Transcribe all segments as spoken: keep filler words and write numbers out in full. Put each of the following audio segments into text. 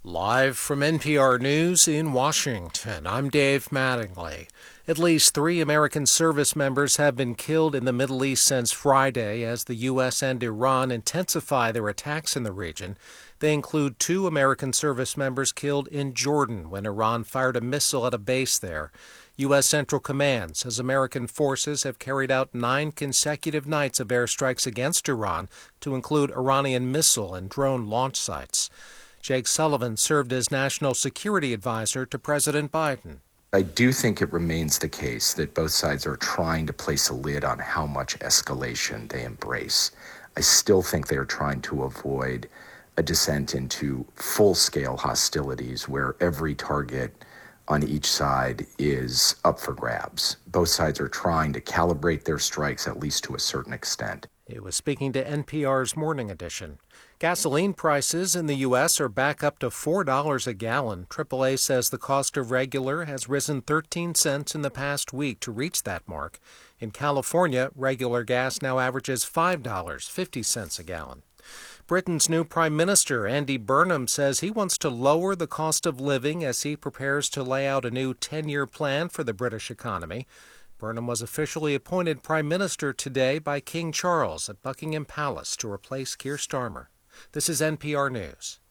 Live from N P R News in Washington, I'm Dave Mattingly. At least three American service members have been killed in the Middle East since Friday as the U S and Iran intensify their attacks in the region. They include two American service members killed in Jordan when Iran fired a missile at a base there. U S. Central Command says American forces have carried out nine consecutive nights of airstrikes against Iran, to include Iranian missile and drone launch sites. Jake Sullivan served as National Security Advisor to President Biden. I do think it remains the case that both sides are trying to place a lid on how much escalation they embrace. I still think they are trying to avoid a descent into full-scale hostilities where every target on each side is up for grabs. Both sides are trying to calibrate their strikes, at least to a certain extent. He was speaking to N P R's Morning Edition. Gasoline prices in the U S are back up to four dollars a gallon. triple A says the cost of regular has risen thirteen cents in the past week to reach that mark. In California, regular gas now averages five dollars and fifty cents a gallon. Britain's new Prime Minister, Andy Burnham, says he wants to lower the cost of living as he prepares to lay out a new ten-year plan for the British economy. Burnham was officially appointed Prime Minister today by King Charles at Buckingham Palace to replace Keir Starmer. This is N P R News.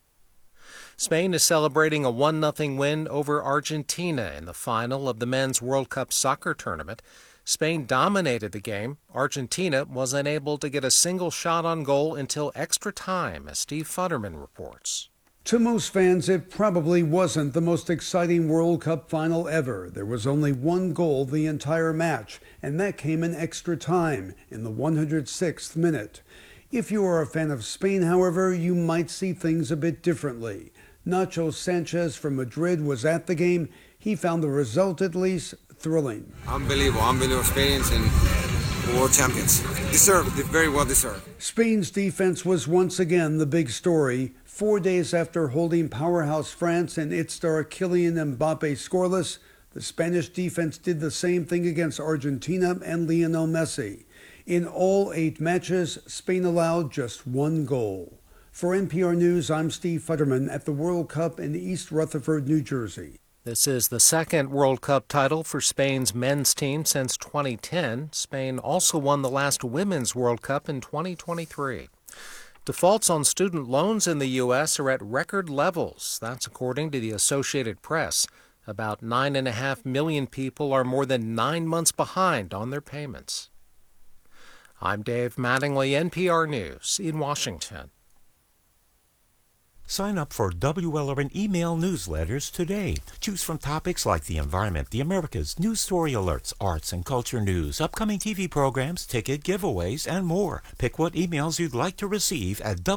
Spain is celebrating a one nothing win over Argentina in the final of the Men's World Cup soccer tournament. Spain dominated the game. Argentina was unable to get a single shot on goal until extra time, as Steve Futterman reports. To most fans, it probably wasn't the most exciting World Cup final ever. There was only one goal the entire match, and that came in extra time, in the one hundred sixth minute. If you are a fan of Spain, however, you might see things a bit differently. Nacho Sanchez from Madrid was at the game. He found the result, at least, thrilling. Unbelievable, unbelievable experience, and world champions. Deserved, very well deserved. Spain's defense was once again the big story. Four days after holding powerhouse France and its star Kylian Mbappe scoreless, the Spanish defense did the same thing against Argentina and Lionel Messi. In all eight matches, Spain allowed just one goal. For N P R News, I'm Steve Futterman at the World Cup in East Rutherford, New Jersey. This is the second World Cup title for Spain's men's team since twenty ten. Spain also won the last Women's World Cup in twenty twenty-three. Defaults on student loans in the U S are at record levels. That's according to the Associated Press. About nine and a half million people are more than nine months behind on their payments. I'm Dave Mattingly, N P R News in Washington. Sign up for W L R N email newsletters today. Choose from topics like the environment, the Americas, news story alerts, arts and culture news, upcoming T V programs, ticket giveaways, and more. Pick what emails you'd like to receive at